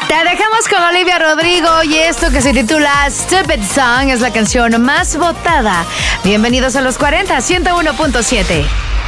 Te dejamos con Olivia Rodrigo y esto que se titula Stupid Song es la canción más votada. Bienvenidos a los 40, 101.7.